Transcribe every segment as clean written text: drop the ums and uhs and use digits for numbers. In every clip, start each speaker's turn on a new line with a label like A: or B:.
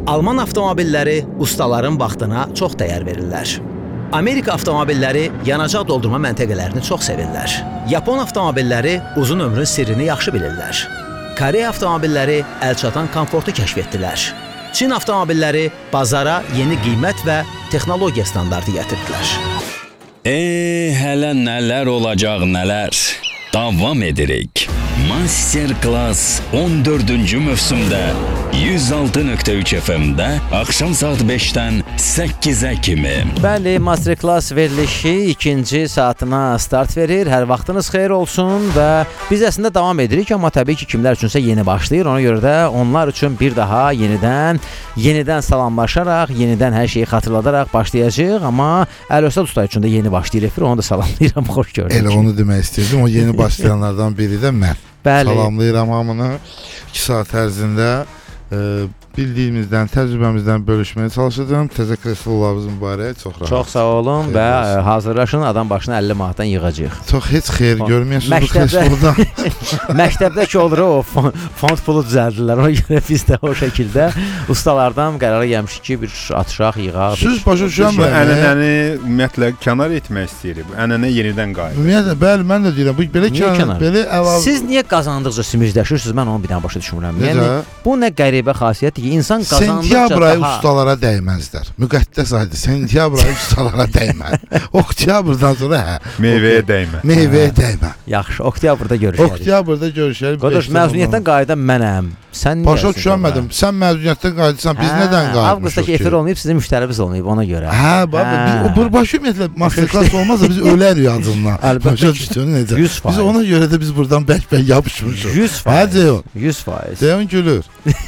A: Alman avtomobilləri ustaların vaxtına çox dəyər verirlər. Amerika avtomobilləri yanacaq doldurma məntəqələrini çox sevirlər. Yapon avtomobilləri uzun ömrün sirrini yaxşı bilirlər. Koreya avtomobilləri əlçatan komfortu kəşf etdilər. Çin avtomobilləri bazara yeni qiymət və texnologiya standartı gətirdilər.
B: Hələ nələr olacaq nələr. Davam edirik. Masterclass 14-cü mövsümdə 106.3 FM-də axşam saat 5-dən 8-ə kimi.
C: Bəli, Masterclass verilişi ikinci saatına start verir. Hər vaxtınız xeyir olsun və biz əslində davam edirik, amma təbii ki, kimlər üçünsə yeni başlayır. Ona görə də onlar üçün bir daha yenidən salamlaşaraq, yenidən hər şeyi xatırladaraq başlayacağıq. Amma Əlöstad Usta üçün də yeni başlayır efir, onu da salamlayıram, xoş gördük.
D: Elə onu demək istəyirdim, o yeni başlayanlardan biri də mən.
C: Bəli.
D: Salamlayıram hamını. 2 saat ərzində bildiyimizdən, təcrübəmizdən bölüşməyə çalışacağım. Təzə kreslollarımız mübarək, çox rahat.
C: Çox sağ olun və hazırlaşın, adam başına 50 manatdan yığacağıq.
D: Çox heç xeyir görməyəsiniz bu kreslodan.
C: Məktəbdəki olur o fond pulu düzəldilər. Ona görə biz də o şəkildə ustalardan qərara gəlmişik ki, bir atışaq, yığaq.
D: Siz başa düşürəm.
E: Ənənəni ümumiyyətlə kənar etmək istəyirik. Ənənə yenidən qayıdır.
D: Ümumiyyətlə, bəli, mən də deyirəm. Bu belə kənar, belə əlavə.
C: Siz niyə qazandıqca simicləşirsiniz? Mən onu bir dənə başa düşmürəm. Yəni bu nə qəribə xasiyyətdir ki, insan qazandıqca
D: sentyabr ayı ustalara dəyməzlər. Müqəddəs aydır. Sentyabr ayı ustalara dəymə. Oktyabrdan sonra
E: meyvəyə dəymə.
D: Meyvəyə dəymə.
C: Yaxşı, oktyabrda görüşərik.
D: Oktyabrda görüşərik.
C: Qardaş, məzuniyyətdən qayıdan mənəm. Sən niyə?
D: Başa düşmədim. Sən məzuniyyətdən qayıdırsan, biz nədən qayıtmışıq?
C: Avqustdakı efir olmayıb, sizin müştərimiz olmayıb, ona görə.
D: Hə, bax, başa ümumiyyətlə masterclass olmazsa biz ölərik adından.
C: Əlbəttə
D: ki, necə?
C: 100%.
D: Biz ona görə də biz buradan bək-bək yapışmışıq.
C: 100%.
D: Hə, Ceyhun.
C: 100%.
D: Ceyhun gülür.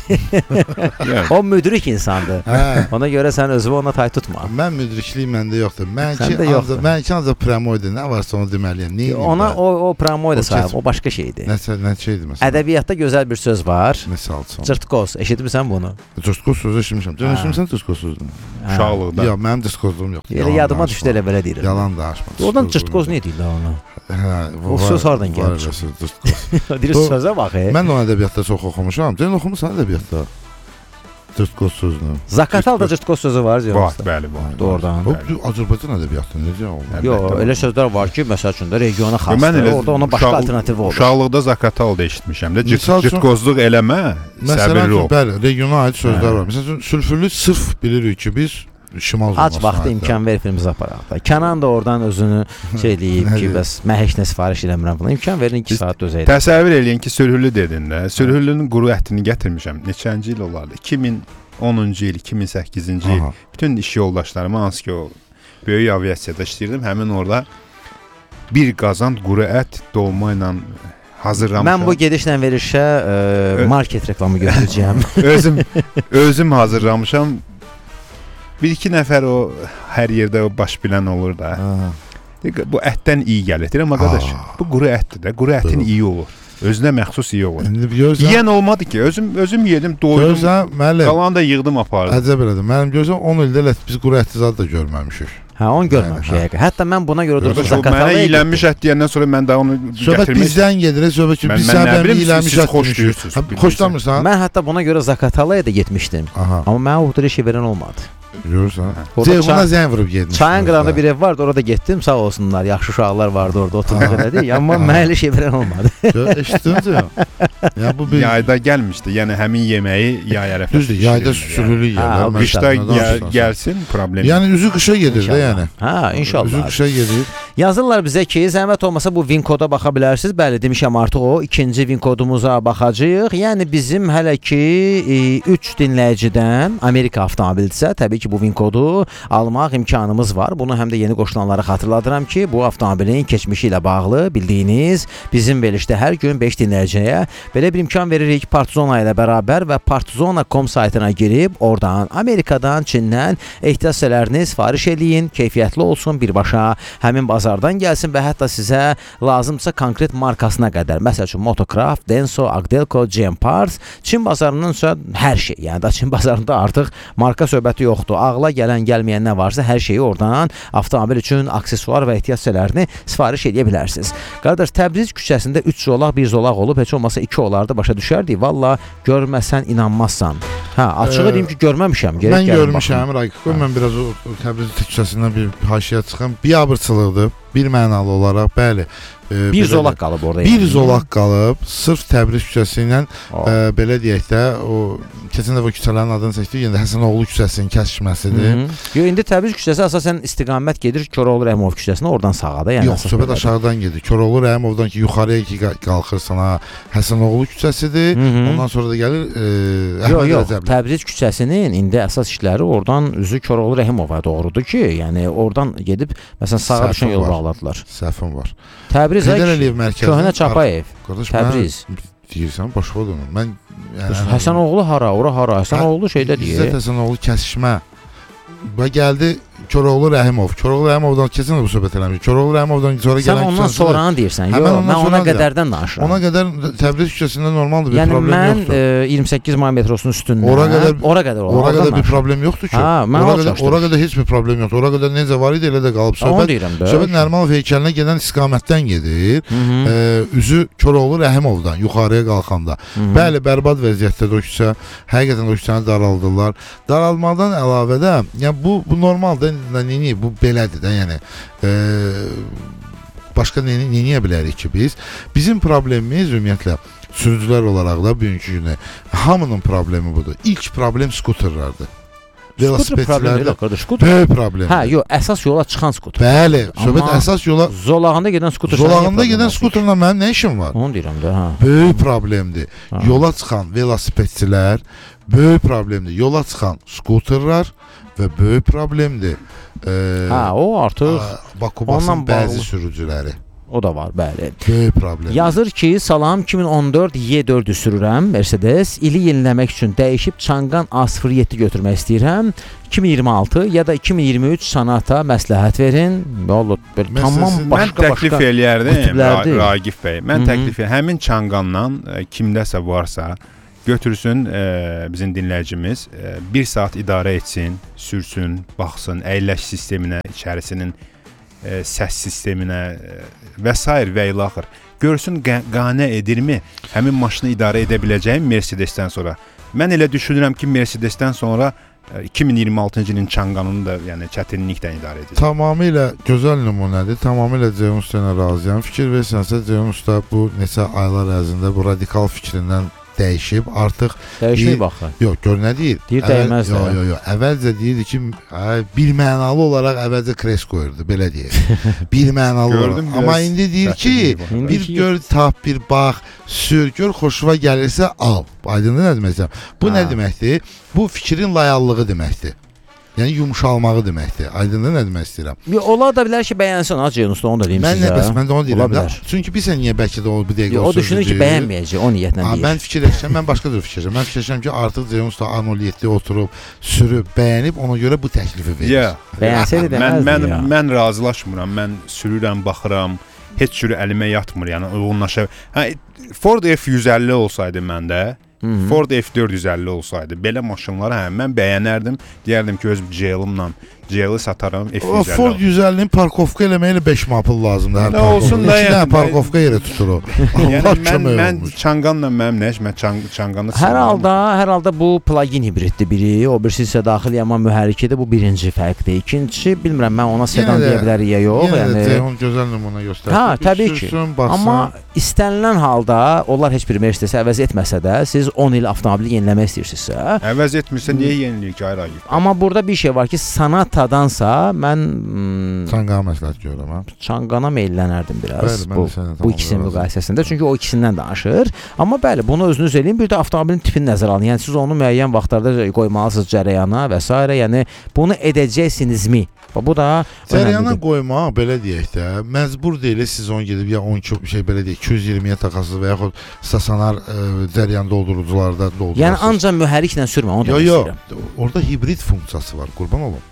C: O müdrik insandır. Ona görə sən özünü ona tay tutma.
D: Mən müdriklik məndə yoxdur. Mənki ancaq promoydur. Nə varsa onu deməliyəm.
C: Ona o promoyda sayılır. O başqa şeydir.
D: Nə şeydir məsələn?
C: Ədəbiyyatda gözəl bir söz var.
D: Misal üçün.
C: Cırtqoz. Eşitmirsən bunu?
D: Cırtqoz sözü eşitmişəm. Dönüşmüsən cırtqoz sözünü?
E: Uşaqlıqda.
D: Yox, mənim cırtqozluğum yoxdur.
C: Elə yadıma düşdü, elə belə deyirəm.
D: Yalan danışma.
C: Oradan cırtqoz nə deyirlər ona? O söz hardan gəlir? Deyir sözə bax.
D: Mən də o ədəbiyyatda çox oxumuşam. Sən oxumusan ədəbiyyatda? Cırtqoz sözünü.
C: Zaqatal da cırtqoz sözü var,
E: var, bəli, var.
C: Doğrudan.
D: O Azərbaycan ədəbiyyatında necə olur?
C: Yox, elə sözlər var ki, məsəl üçün də regiona xasdır. Orada ona başqa alternativi olur.
E: Uşaqlıqda Zaqatal da eşitmişəm də. Cırtqozluq eləmə, səbirli ol.
D: Bəli, regiona aid sözlər var. Məsələn, sülfürlü sırf bilirik ki, biz şimal zonasına.
C: Ac vaxtı imkan ver filmimizi aparaq da. Kənan da oradan özünü eləyib ki, bəs mən heç nə sifariş eləmirəm buna. İmkan verin 2 saat dözəydim.
E: Təsəvvür eləyin ki, sülhülü dedin də. Sülhülünün quru ətini gətirmişəm. Neçənci il olardı? 2010-cu il, 2008-ci il. Bütün iş yoldaşlarım hansı ki o böyük aviasiyada işləyirdim. Həmin orada bir qazan quru ət dolma ilə hazırlamışam.
C: Mən bu gedişlə verişə market reklamı götürəcəyəm.
E: Özüm hazırlamışam. Bir-iki nəfər o hər yerdə o baş bilən olur da. Bu ətdən iyi gəlir. Deyirəm, qardaş, bu quru ətdir də. Quru ətin iyi olur. Özünə məxsus iyi olur. Yiyən olmadı ki, özüm yedim, doydum.
D: Görsən, müəllim.
E: Qalanı da yığdım, apardım.
D: Əcəb elədim. Mənim görsən 10 ildə biz quru ətli zad da görməmişik.
C: Hə, onu görməmişik. Hətta mən buna görə durdum Zaqatala.
E: Mənə iyilənmiş ət deyəndən sonra mən də onu gətirmək.
D: Söhbət bizdən gedir, söhbət ki, biz səbəbi iyilənmiş ət
E: xoşlayırsınız.
D: Xoşlamırsan?
C: Mən hətta buna görə Zaqatalaya da getmişdim. Amma mənə o işi verən olmadı.
D: Görürsən? Ceyhuna zəng vurub getmişdim.
C: Çayın qırağında bir ev vardı, orada getdim, sağ olsunlar. Yaxşı uşaqlar vardı orada, oturmaq elədi. Amma mənə elə şey verən olmadı.
D: Eşitdin mi?
E: Yayda gəlmişdi. Yəni həmin yeməyi yay ərəfəsində.
D: Düzdür, yayda sürülü yerlər.
E: Qışda gəlsin, problem.
D: Yəni üzü qışa gedir də yəni.
C: Hə, inşallah.
D: Üzü qışa gedir.
C: Yazırlar bizə ki, zəhmət olmasa bu Vinkoda baxa bilərsiniz. Bəli, demişəm artıq o ikinci Vinkodumuza baxacağıq. Yəni bizim hələ ki 3 dinləyicidən Amerika avtomobildirsə, təbii ki bu Vinkodu almaq imkanımız var. Bunu həm də yeni qoşulanlara xatırladıram ki, bu avtomobilin keçmişi ilə bağlı bildiyiniz bizim verilişdə hər gün 5 dinləyiciyə belə bir imkan veririk. Partizona ilə bərabər və partizona.com saytına girib oradan Amerikadan, Çindən ehtiyac hissələrini sifariş eləyin, keyfiyyətli olsun, birbaşa həmin bazardan gəlsin və hətta sizə lazımsa konkret markasına qədər. Məsəl üçün Motocraft, Denso, Agdelco, GM Parts, Çin bazarının hər şey. Yəni da Çin bazarında artıq marka söhbəti yoxdur. Ağla gələn, gəlməyən nə varsa hər şeyi oradan avtomobil üçün aksesuar və ehtiyac hissələrini sifariş edə bilərsiniz. Qardaş, Təbriz küçəsində 3 zolaq, 1 zolaq olub, heç olmasa 2 olardı, başa düşərdik. Valla görməsən inanmazsan. Hə, açığı deyim ki, görməmişəm. Gərək
D: Mən
C: gəlin
D: görmüşəm, Raykov. Mən biraz o Təbriz küçəsindən bir haşiyə çıxım. Biabırçılıqdır, bir mənalı olaraq, bəli.
C: Bir zolaq qalıb orada.
D: Bir zolaq qalıb, sırf Təbriz küçəsi ilə belə deyək də, o keçən dəfə küçələrin adını seçdik, yəni Həsənoğlu küçəsinin kəsişməsidir.
C: Yo, indi Təbriz küçəsi əsasən istiqamət gedir Koroğlu Rəhimov küçəsinə, oradan sağa da, yəni.
D: Yox, söhbət aşağıdan gedir. Koroğlu Rəhimovdan ki, yuxarıya ki qalxırsan, Həsənoğlu küçəsidir. Ondan sonra da gəlir Əhməd
C: Rəcəbli. Təbriz küçəsinin indi əsas işləri oradan üzü Koroğlu Rəhimova doğrudur ki, yəni oradan gedib məsələn sağa düşən yol bağladılar.
D: Səhvim var.
C: Təbriz Köhnə Çapayev. Təbriz.
D: Deyirsən, başqa dönüm. Mən
C: Həsənoğlu hara, ora hara? Həsənoğlu şeydə deyir.
D: İzzət Həsənoğlu kəsişmə. Və gəldi Koroğlu Rəhimov. Koroğlu Rəhimovdan keçən bu söhbət eləmiş. Koroğlu Rəhimovdan sonra gələn
C: sən ondan sonranı deyirsən. Yox, mən ona qədərdən danışıram.
D: Ona qədər Təbriz küçəsində normaldır, bir problem yoxdur.
C: Yəni mən 28 may metrosunun üstündən ora qədər
D: bir problem yoxdur ki. Ora qədər heç bir problem yoxdur. Ora qədər necə var idi, elə də qalıb. Söhbət Nərimanov heykəlinə gedən istiqamətdən gedir. Üzü Koroğlu Rəhimovdan yuxarıya qalxanda. Bəli, bərbad vəziyyətdədir o küçə. Həqiqətən o küçəni daraldılar. Daralmadan əlavə də, yəni bu normaldır. Bu belədir də, yəni başqa neyə bilərik ki biz? Bizim problemimiz ümumiyyətlə sürücülər olaraq da bugünkü günə hamının problemi budur. İlk problem skuterlardır. Velosipedçilərdə böyük problem.
C: Hə, yox, əsas yola çıxan skuter.
D: Bəli, söhbət əsas yola
C: zolağında gedən skuter.
D: Zolağında gedən skuterla mənim nə işim var?
C: Onu deyirəm də, hə.
D: Böyük problemdir. Yola çıxan velosipedçilər böyük problemdir. Yola çıxan skuterlar və böyük problemdir.
C: Hə, o artıq
D: Bakubasın bəzi sürücüləri.
C: O da var, bəli.
D: Böyük problem.
C: Yazır ki, salam, 2014 Y4-ü sürürəm, Mercedes. İli yeniləmək üçün dəyişib Çanqan A07 götürmək istəyirəm. 2026 ya da 2023 Sonata məsləhət verin. Vallahi tamam başqa
E: təklif eləyərdim, Ragif bəy. Mən təklif eləyərdim. Həmin Çanqandan kimdəsə varsa götürsün bizim dinləyicimiz, 1 saat idarə etsin, sürsün, baxsın, əyləş sisteminə, içərisinin səs sisteminə və s. və ilaxır. Görsün qane edirmi həmin maşını idarə edə biləcəyim Mercedesdən sonra. Mən elə düşünürəm ki, Mercedesdən sonra 2026-cı ilin Çanqanını da yəni çətinlikdən idarə edəcək.
D: Tamamilə gözəl nümunədir. Tamamilə Ceyhun Usta'ya razıyam. Fikir versənsə Ceyhun Usta bu neçə aylar ərzində bu radikal fikrindən dəyişib, artıq
C: dəyişmək baxır.
D: Yox, gör nə deyir?
C: Deyir dəyməz də.
D: Yox. Əvvəlcə deyirdi ki, bir mənalı olaraq əvvəlcə kres qoyurdu, belə deyir. Bir mənalı olaraq. Amma indi deyir ki, bir gör, tap, bir bax, sür, gör, xoşuna gəlirsə al. Aydındır nə deməkdir? Bu nə deməkdir? Bu fikrin layallığı deməkdir. Yəni yumşalmağı deməkdir. Aydındır nə demək istəyirəm?
C: Ola da bilər ki, bəyənsən Ceyhun Usta, onu da deyim sizə.
D: Mən də onu deyirəm. Çünki bir sən niyə bəlkə də o bir dəqiqə
C: o düşünür ki, bəyənməyəcək, o niyyətlə deyir.
D: Mən fikirləşirəm, mən başqa cür fikirləşirəm. Mən fikirləşirəm ki, artıq Ceyhun Usta A07 oturub, sürüb, bəyənib, ona görə bu təklifi verir.
C: Bəyənsəydi deməzdi ya.
E: Mən razılaşmıram, mən sürürəm, baxıram, heç cürü əlimə yatmır, yəni uyğunlaşa. Ford F150 olsaydı məndə, Ford F450 olsaydı, belə maşınları mən bəyənərdim. Deyərdim ki, öz GL-ımla GL-ı satarım, F150.
D: O Ford 150-nin parkovka eləməyə 5 manat lazımdır.
E: Nə olsun da yəni
D: parkovka yeri tutur o.
E: Yəni mən Çanqanla mənim nə iş, mən Çanqanı
C: hər halda bu plug-in hibriddir biri, o birisi isə daxili yanma mühərrikidir. Bu birinci fərqdir. İkincisi, bilmirəm mən ona sedan deyə bilərik ya yox.
D: Yəni Ceyhun gözəl nümunə göstərdi.
C: Hə, təbii ki. Amma istənilən halda onlar heç bir Mercedes əvəz etməsə də, siz 10 il avtomobili yeniləmək istəyirsinizsə,
E: əvəz etmirsə niyə yeniləyik ayrı?
C: Amma burada bir şey var ki, Sonatadansa mən
D: Çanqana məsləhət görürəm.
C: Çanqana meylənərdim biraz bu ikisinin müqayisəsində. Çünki o ikisindən danışır. Amma bəli, bunu özünüz eləyin. Bir də avtomobilin tipini nəzərə alın. Yəni siz onu müəyyən vaxtlarda qoymalısınız cərəyana və s. Yəni bunu edəcəksinizmi? Bu da
D: cərəyana qoymaq, belə deyək də, məcbur deyil siz onu gedib ya 12 şey belə deyək 220-yə taxasınız və yaxud stasionar cəryan doldurucularda doldurursunuz.
C: Yəni ancaq mühərriklə sürmə, onu demək istəyirəm.
D: Yox, orada hibrid funksiyası var, qurban olum.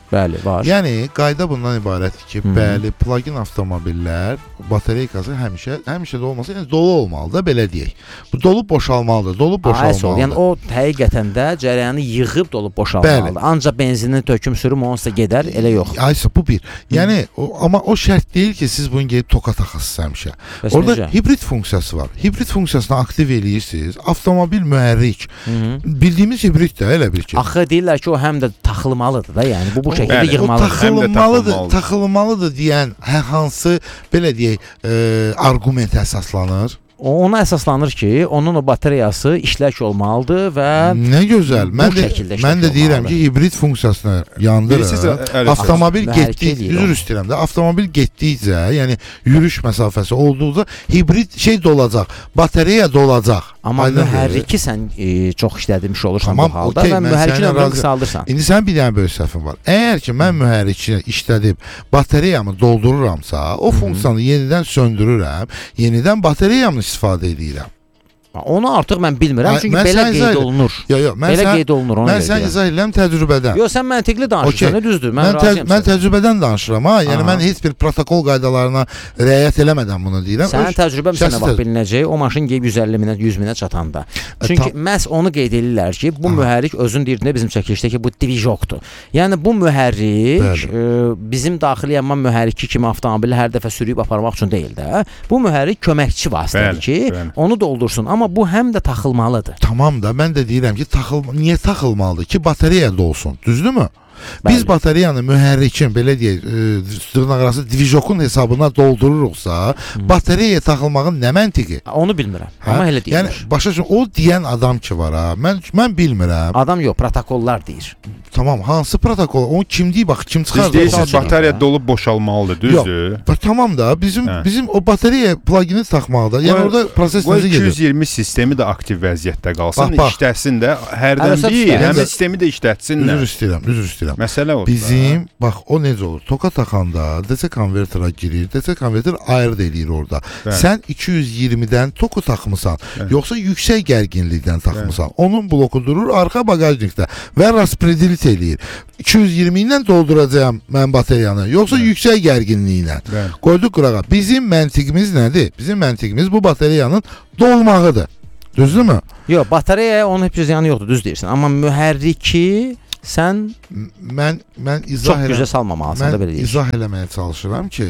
C: Bəli, var.
D: Yəni qayda bundan ibarətdir ki, bəli, plug-in avtomobillər batareykası həmişə də olmasa, yəni dolu olmalı da, belə deyək. Bu dolub boşalmalıdır, dolub boşalmalıdır.
C: Yəni o həqiqətən də cərəyanı yığıb dolub boşalmalıdır. Ancaq benzinin töküm sürüm onsuz da gedər, elə yox.
D: Aysa bu bir. Yəni amma o şərt deyil ki, siz bunu gedib toka taxasınız həmişə. Orada hibrid funksiyası var. Hibrid funksiyasını aktiv eləyirsiniz. Avtomobil mühərrik. Bildiyimiz hibrid də elə bil ki.
C: Axı deyirlər ki, o həm də taxılmalıdır da, yəni bu şəkildə
D: yığmalıdır. Taxılmalıdır deyən hansı belə deyək arqument əsaslanır?
C: Ona əsaslanır ki, onun o batareyası işlək olmalıdır və
D: nə gözəl. Mən də deyirəm ki, hibrid funksiyasını yandırır. Avtomobil getdikcə, üzr istəyirəm də, avtomobil getdikcə, yəni yürüyüş məsafəsi olduqca hibrid şey dolacaq, batareya dolacaq.
C: Amma mühərriki sən çox işlədilmiş olursan bu halda və mühərrikin ömrünü qısaldırsan.
D: İndi sənin bir dənə böyük səhvin var. Əgər ki, mən mühərriki işlədib batareyamı doldururamsa, o funksiyanı yenidən söndürürəm, yenidən batareyamı istifadə edirəm.
C: Onu artıq mən bilmirəm, çünki belə qeyd olunur. Belə qeyd olunur.
D: Mən sən izah edirəm təcrübədən.
C: Yox, sən məntiqli danışırsan, düzdür.
D: Mən təcrübədən danışıram ha. Yəni mən heç bir protokol qaydalarına riayət eləmədən bunu deyirəm.
C: Sənin təcrübən sənə bax bilinəcək, o maşın gəlib 150 minə, 100 minə çatanda. Çünki məhz onu qeyd edirlər ki, bu mühərrik özün deyirdi bizim çəkilişdə ki, bu divizokdur. Yəni bu mühərrik bizim daxili yanma mühərriki kimi avtomobili hər dəfə sürüb aparmaq üçün deyil də. Bu mühərrik köməkçi vasitədir ki, onu doldursun. Amma bu həm də taxılmalıdır.
D: Tamam da, mən də deyirəm ki, niyə taxılmalıdır ki, batareya dolsun, düzdürmü? Biz batareyanı mühərrikin, belə deyək, dırnaqarası divizokun hesabına doldururuqsa, batareyaya taxılmağın nə məntiqi?
C: Onu bilmirəm, amma elə deyilir.
D: Yəni, başa düşün, o deyən adam ki var ha, mən bilmirəm.
C: Adam yox, protokollar deyir.
D: Tamam, hansı protokol? Onu kim deyir, bax, kim çıxar?
E: Siz deyirsiniz, batareya dolub boşalmalıdır, düzdür?
D: Yox, tamam da, bizim o batareya plugini taxmalıdır. Yəni, orada proses necə gedir?
E: 220 sistemi də aktiv vəziyyətdə qalsın, işlətsin də, hərdən bir, həmin sistemi də işlətsin də.
D: Üzr istəyirəm.
E: Məsələ odur.
D: Bizim, bax, o necə olur? Toka taxanda DC konvertera girir, DC konverter ayırt eləyir orada. Sən 220-dən toku taxmısan, yoxsa yüksək gərginlikdən taxmısan. Onun bloku durur arxa bagajnikdə və raspredili eləyir. 220 ilə dolduracağam mən batareyanı, yoxsa yüksək gərginliyi ilə. Qoyduq qırağa. Bizim məntiqimiz nədir? Bizim məntiqimiz bu batareyanın dolmağıdır. Düzdürmü?
C: Yox, batareyaya onun heç bir ziyanı yoxdur, düz deyirsən. Amma mühərriki sən
D: mən
C: çox gözə salmamalısan da belə deyir.
D: Mən izah eləməyə çalışıram ki,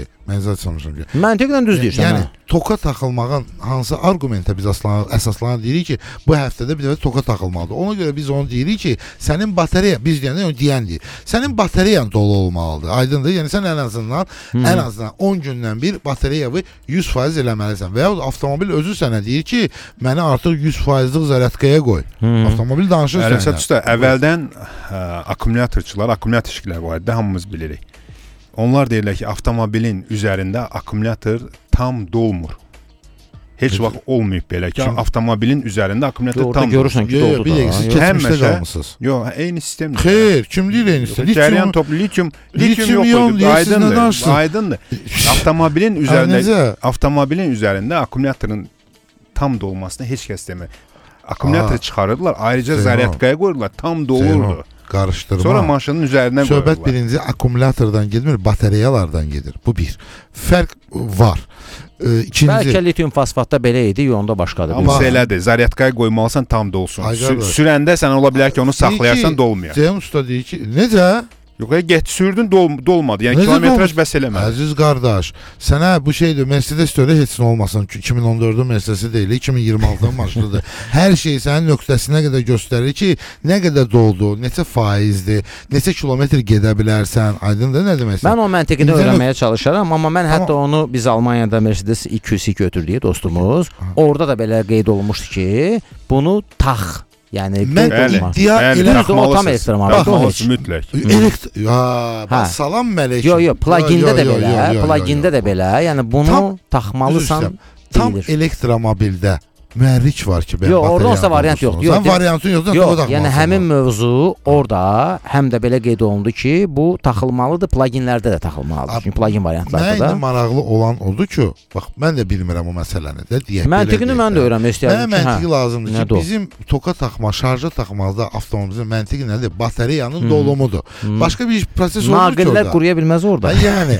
C: məntiqlə düz deyirsən.
D: Yəni toka taxılmağın hansı arqumentə biz əsaslanır deyirik ki, bu həftədə bir dəfə toka taxılmalıdır. Ona görə biz onu deyirik ki, sənin batareya, biz deyəndə onu deyəndir. Sənin batareyan dolu olmalıdır. Aydındır? Yəni sən ən azından 10 gündən bir batareyanı 100% eləməlisən. Və ya avtomobil özü sənə deyir ki, məni artıq 100%lik zərətkaya qoy. Avtomobil danışır sənə.
E: Əlbəttə usta, əvvəldən akkumulyatorçular, akkumulyator işləri var idi, hamımız bilirik. Onlar deyirlər ki, avtomobilin üzərində akkumulyator tam dolmur. Heç vaxt olmayıb belə ki, avtomobilin üzərində akkumulyator tam
C: görürsən ki, doldu da.
D: Siz keçmişdə qalmısınız.
E: Yox, eyni sistemdir.
D: Xeyr, kim deyir eyni sistem?
E: Cəryan toplu lityum yox idi. Aydındır. Avtomobilin üzərində akkumulyatorun tam dolmasını heç kəs demir. Akkumulyator çıxarırlar, ayrıca zaryadkaya qoyurlar, tam dolurdu.
D: Qarışdırma.
E: Sonra maşının üzərinə qoyurlar.
D: Söhbət birinci akkumulyatordan gedmir, batareyalardan gedir. Bu bir. Fərq var. İkinci.
C: Bəlkə lityum fosfatda belə idi, yolunda başqadır.
E: Amma elədir, zaryadkaya qoymalısan tam dolsun. Sürəndə sən ola bilər ki, onu saxlayarsan dolmayar.
D: Ceyhun usta deyir ki, necə?
E: Yox, get sürdün dolmadı. Yəni kilometraj bəs eləmədi.
D: Əziz qardaş, sənə bu şeydir, Mercedes də heç nə olmasın. 2014-ün Mercedes-i deyil, 2026-nın maşınıdır. Hər şey sənin nöqtəsinə qədər göstərir ki, nə qədər doldu, neçə faizdir, neçə kilometr gedə bilərsən. Aydındır nə deməksən?
C: Mən o məntiqini öyrənməyə çalışaram, amma mən hətta onu biz Almaniyada Mercedes 200 götürdük dostumuz. Orada da belə qeyd olunmuşdu ki, bunu tax. Yəni
E: tam ekstremaldır. Mütləq.
D: Salam mələkəm.
C: Yox, plugində də belə, yəni bunu taxmalısan.
D: Tam elektromobildə mühərrik var ki,
C: yox, orada olsa variant yoxdur.
D: Sən variantın yoxdur,
C: yox, yəni həmin mövzu orada həm də belə qeyd olundu ki, bu taxılmalıdır, pluginlərdə də taxılmalıdır. Çünki plugin variantlarda da.
D: Mənə maraqlı olan odur ki, bax mən də bilmirəm o məsələni də deyək.
C: Məntiqini mən də öyrənmək istəyirəm.
D: Mənə məntiqi lazımdır ki, bizim toka taxma, şarja taxmada avtomobilimizin məntiqi nədir? Batareyanın dolumudur. Başqa bir proses olmur ki orada.
C: Naqillər quruya bilməz orada.
D: Yəni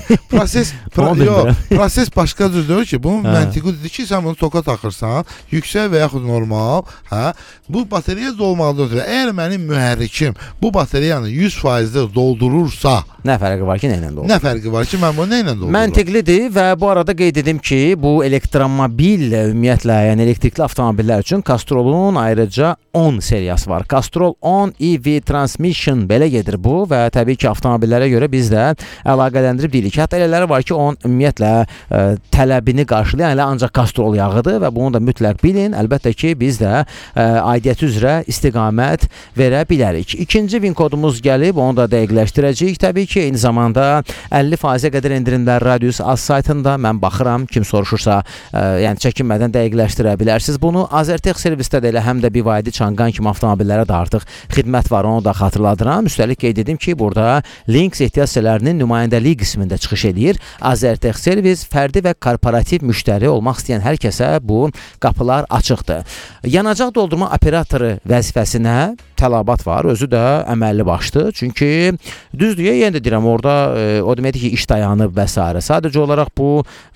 D: proses başqa cürdür ki, bunun məntiqi dedi ki, sən bunu toka taxırsan, yüksək və yaxud normal, bu batareya dolmalıdır. Əgər mənim mühərrikim bu batareyanı 100% doldurursa,
C: nə fərqi var ki, nə ilə doldurur?
D: Nə fərqi var ki, mən bunu nə ilə doldururum?
C: Məntiqlidir və bu arada qeyd edim ki, bu elektromobil ümumiyyətlə, yəni elektrikli avtomobillər üçün Castrol'un ayrıca 10 seriyası var. Castrol 10 EV Transmission belə gedir bu və təbii ki, avtomobillərə görə biz də əlaqələndirib deyirik. Hətta elələri var ki, onun ümumiyyətlə tələbini qarşılayan elə ancaq Castrol yağıdır və bunu da mütləq bilin. Əlbəttə ki, biz də aidiyyəti üzrə istiqamət verə bilərik. İkinci VIN kodumuz gəlib, onu da dəqiqləşdirəcəyik. Təbii ki, eyni zamanda 50%-ə qədər endirimlər Radius Az saytında mən baxıram, kim soruşursa, yəni çəkinmədən dəqiqləşdirə bilərsiniz. Bunu Azertech servisdə də elə həm də BYD Çanqan kimi avtomobillərə də artıq xidmət var, onu da xatırladıram. Üstəlik qeyd edim ki, burada Lynx ehtiyac hissələrinin nümayəndəliyi qismində çıxış edir. Azertech servis fərdi və korporativ müştəri olmaq istəyən hər kəsə bu qapılar açıqdır. Yanacaq doldurma operatoru vəzifəsinə tələbat var, özü də əməlli başdır. Çünki düzdür, yenə də deyirəm, orada o deməkdir ki, iş dayanıb və s. Sadəcə olaraq bu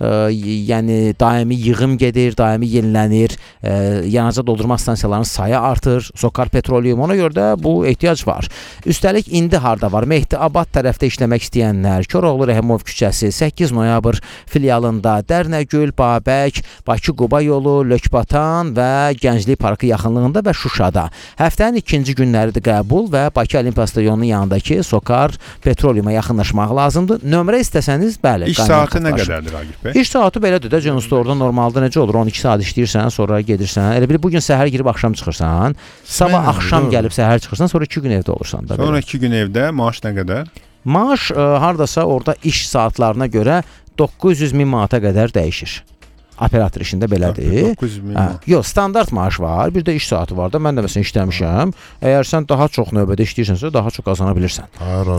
C: yəni daimi yığım gedir, daimi yenilənir, yanacaq doldurma stansiyalarının sayı artır, Sokar Petroleum, ona görə də bu ehtiyac var. Üstəlik indi harda var? Mehdi Abad tərəfdə işləmək istəyənlər, Koroğlu Rəhimov küçəsi, 8 noyabr filialında, Dərnəgül, Babək, Bakı Quba yolu, Lökbatan və Gənclik Parkı yaxınlığında və Şuşada. Həftənin ikinci günləridir qəbul və Bakı Olimpiya stadionunun yanındakı Sokar Petroleuma yaxınlaşmaq lazımdır. Nömrə istəsəniz, bəli.
E: İş saatı nə qədərdir Agif bəy?
C: İş saatı belədir də, Cənus Store'da normalda necə olur? 12 saat işləyirsən, sonra gedirsən. Elə bil bugün səhər girib axşam çıxırsan, sabah axşam gəlib səhər çıxırsan, sonra 2 gün evdə olursan da.
E: Sonra 2 gün evdə maaş nə qədər?
C: Maaş hardasa orada iş saatlarına görə 900.000 manata qədər dəyişir. Operator işində belədir.
E: 900.000.
C: Yox, standart maaş var, bir də iş saatı var da. Mən də məsələn işləmişəm. Əgər sən daha çox növbədə işləyirsənsə, daha çox qazana bilirsən.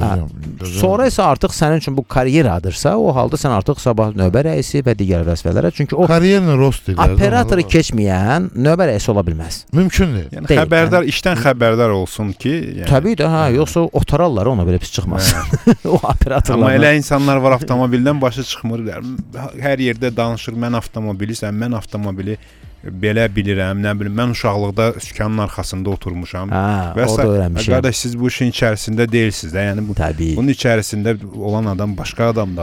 C: Sonra isə artıq sənin üçün bu karyeradırsa, o halda sən artıq sabah növbə rəisi və digər vəzifələrə, çünki o
D: karyerini rost edir.
C: Operatoru keçməyən növbə rəisi ola bilməz.
D: Mümkün deyil.
E: Yəni xəbərdar, işdən xəbərdar olsun ki, yəni.
C: Təbii də, yoxsa otararlar, ona belə pis çıxmaz. O operatorlar.
E: Amma elə insanlar var, avtomobildən başı çıxmır. Hər yerdə danışır, mən mən avtomobili belə bilirəm, nə bilim, mən uşaqlıqda sükanın arxasında oturmuşam.
C: Və orada öyrənmişəm.
E: Qardaş, siz bu işin içərisində deyilsiniz də, yəni bunun içərisində olan adam başqa adamdır.